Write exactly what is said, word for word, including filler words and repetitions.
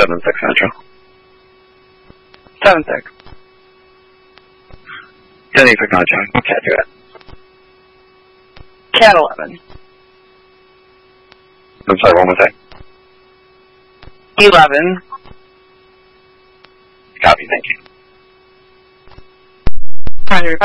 seven six Central. seven six. ten eight Technology, Cat do it. Cat eleven. I'm sorry, one more time. eleven. Copy, thank you. Primary